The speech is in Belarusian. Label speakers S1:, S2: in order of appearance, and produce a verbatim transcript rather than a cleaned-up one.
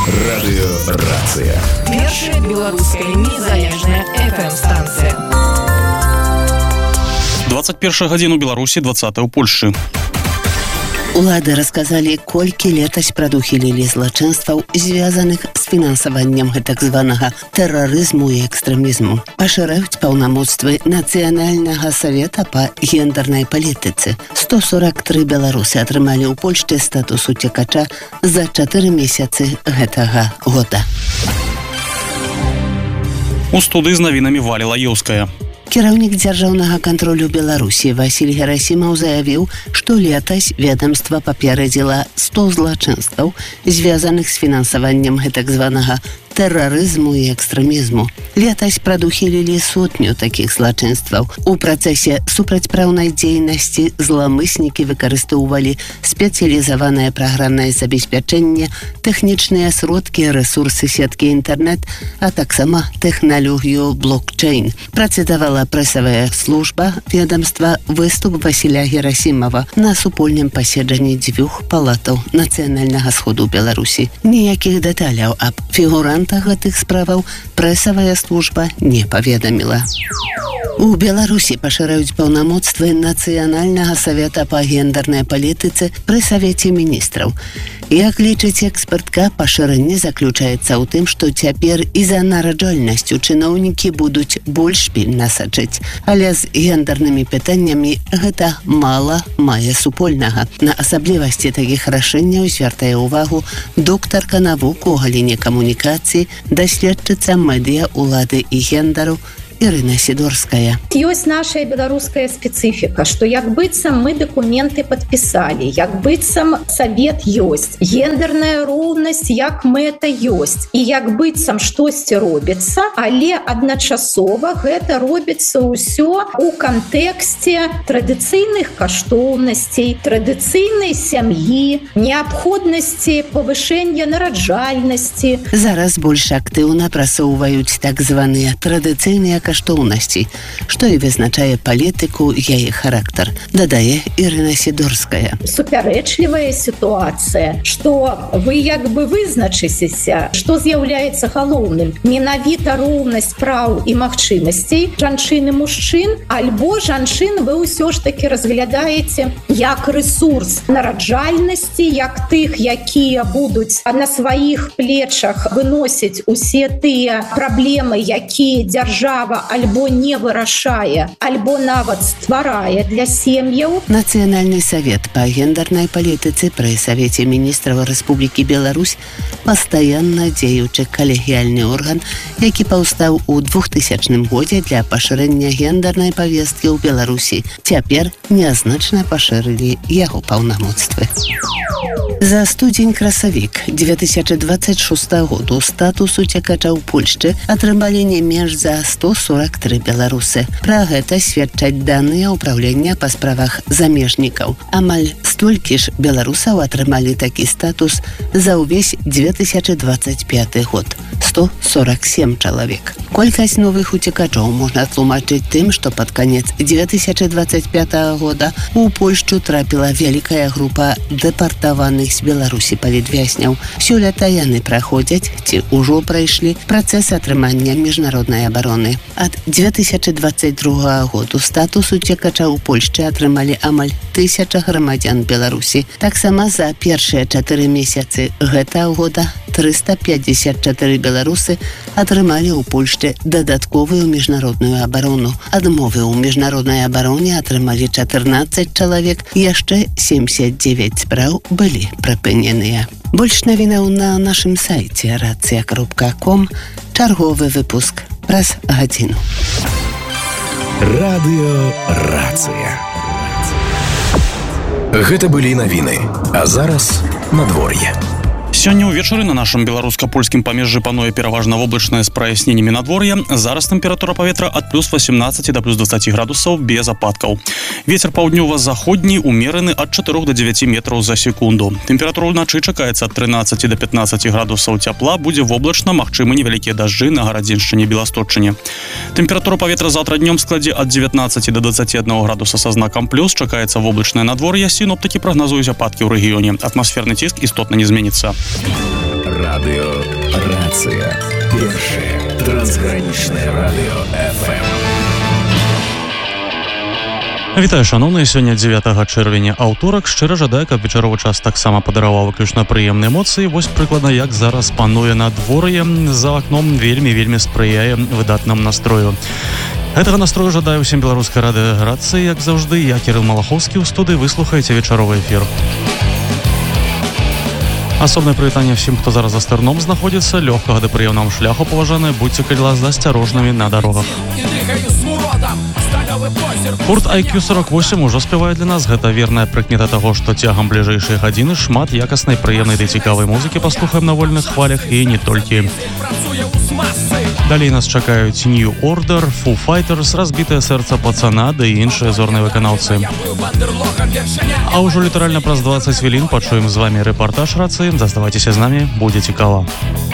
S1: Радыёрацыя.
S2: Першая беларуская незалежная эф эм-станцыя.
S3: двадцать первая гадзіна ў Беларусі, двадцатая ў Польшчы.
S4: Улады расказалі, колькі летась прадухілілі злачынстваў, звязаных з фінансаваннем гэтак званага тэрарызму і экстрэмізму. Пашыраюць паўнамоцтвы Нацыянальнага савета па гендернай палітыцы. сто сорок тры беларусы атрымалі ў Польшчы статус уцекача за чатыры месяцы гэтага года.
S3: У студыі з навінамі Валя Лаёўская.
S4: Кіраўнік дзяржаўнага кантролю Беларусі Васіль Герасімаў заявіў, што летась ведомства паперадзіла сто злачынстваў, звязаных з фінансаваннем гэтак званага тэрарызму і экстрэмізму. Летась прадухілілі сотню такіх злачынстваў. У працэсе супрацьпраўнай дзейнасці зламыснікі выкарыстоўвалі спецыялізаванае праграмнае забеспячэнне, тэхнічныя сродкі, рэсурсы сеткі інтэрнэт, а таксама тэхналогію блокчейн. Працытавала прэсавая служба ведомства выступ Васіля Герасімова на супольным паседжанні дзвюх палатаў Нацыянальнага сходу Беларусі. Ніякіх дэталяў аб фігурантах гэтых справаў прэсавая служба не паведаміла. У Беларусі пашыраюць паўнамоцтвы Нацыянальнага савета па гендернай палітыцы пры Савеце міністраў. Як лічыць экспертка, пашырэнне заключаецца ў тым, што цяпер і за нараджальнасцю чыноўнікі будуць больш пільна сачыць. Але з гендернымі пытаннямі гэта мала мае супольнага. На асаблівасці такіх рашэнняў звяртае ўвагу доктарка навук у галіне камунікацыі, даследчыца медыа, улады і гендару Ірына Сідорская.
S5: Ёсць наша беларуская спецыфіка, што як быццам мы дакументы падпісалі, як быццам савет ёсць, гендерная роўнасць як мэта ёсць, і як быццам штосьці робіцца, але адначасова гэта робіцца ўсё у кантэксце традыцыйных каштоўнасцей, традыцыйнай сям'і, неабходнасці павышэння нараджальнасці.
S4: Зараз больш актыўна прасоўваюць так званыя традыцыйныя каштоўнасці, што і вызначае палітыку, яе характар, дадае Ірына Сідорская.
S5: Супярэчлівая сітуацыя, што вы як бы вызначыцеся, што з'яўляецца галоўным, менавіта роўнасць праў і магчымасцей жанчын і мужчын, альбо жанчын вы ўсё ж такі разглядаеце як рэсурс нараджальнасці, як тых, якія будуць на сваіх плечах выносіць усе тыя праблемы, якія дзяржава альбо не вырашае, альбо нават стварае для сем'яў.
S4: Нацыянальны савет па гендернай палітыцы пры Савеце міністраў Рэспублікі Беларусь пастаянна дзеючы калегіяльны орган, які паўстаў у двухтысячным годзе для пашырэння гендернай павесткі ў Беларусі. Цяпер нязначна пашырылі яго паўнамоцтвы. За студзень-красавік две тысячи двадцать шестого году статус уцекача ў Польшчы атрымалі не менш за сто сорок тры беларусы. Пра гэта сведчаць даныя ўпраўлення па справах замежнікаў. Амаль столькі ж беларусаў атрымалі такі статус за ўвесь две тысячи двадцать пяты год. сто сорок семь чалавек. Колькасць новых уцекачоў можна тлумачыць тым, што пад канец две тысячи двадцать пятого года у Польшчу трапіла вялікая група дэпартаваных з Беларусі палітвязняў. Сёлета яны праходзяць ці ўжо прайшлі працэс атрымання міжнароднай абароны. Ад две тысячи двадцать другого году статус уцекача ў Польшчы атрымалі амаль тысяча грамадзян Беларусі. Таксама за першыя чатыры месяцы гэтага года триста пятьдесят четыре беларусы атрымалі ў Польшчы дадатковую міжнародную абарону. Адмовы ў міжнароднай абароне атрымалі чатырнаццаць чалавек, яшчэ семьдесят девять спраў былі прыпыненыя. Больш навінаў на нашым сайце рацыя кропка ком. Чарговы выпуск праз гадзіну.
S1: Радыёрацыя. Гэта былі навіны, а зараз надвор'е.
S3: Сёння ўвечары на нашым беларуска-польскім памежжы пануе пераважна воблачнае з праясненнямі надвор'я. Зараз тэмпература паветра ад плюс восемнадцати да плюс двадцати градусаў без ападкаў. Вецер паўднёва-заходні умераны ад чатырох да дзевяці метраў за секунду. Тэмпература ўначы чакаецца ад трынаццаці да пятнаццаці градусаў цяпла, будзе воблачна, магчымы невялікія дажджы на гарадзеншчыне, Беласточчыне. Тэмпература паветра заўтра днём складзе ад дзевятнаццаці да двадцаці аднаго градуса са знакам плюс, чакаецца воблачнае надвор'е, сіноптыкі прагназуюць ападкі ў рэгіёне. Атмасферны ціск істотна не зменіцца.
S1: Радыё Рацыя. Першае трансгранічнае радыё эф эм.
S3: Вітаю, шановныя, сёння дзевятага чэрвеня аўторак. Шчыра жадаю, каб вечаровы час таксама падараваў выключна прыемныя эмоцыі. Вось прыкладна як зараз пануе надвор'е. За акном вельмі-вельмі спрыяе выдатнаму настрою. Гэтага настрою жадаю ўсім беларускай радыёграцыі, як заўжды. Я Кірыл Малахоўскі, ў студыі выслухаеце вечаровы эфір. Асобнае прывітанне ўсім, хто зараз за стырном знаходзіцца. Лёгкага ды прыемнага шляху, паважаныя, будьце калі ласка асцярожнымі на дарогах. Гурт ай кью сорок восемь ужо спявае для нас. Гэта верная прыкмета таго, што цягам бліжэйшай гадзіны шмат якаснай, прыемнай ды цікавай музыкі паслухаем на вольных хвалях і не толькі. Далей нас чакаюць New Order, Foo Fighters, Разбітае сэрца пацана ды іншыя зорныя выканаўцы. А ўжо літаральна праз дваццаць хвілін пачуем з вамі рэпартаж рацыі. Заставайцеся з намі, будзе цікава.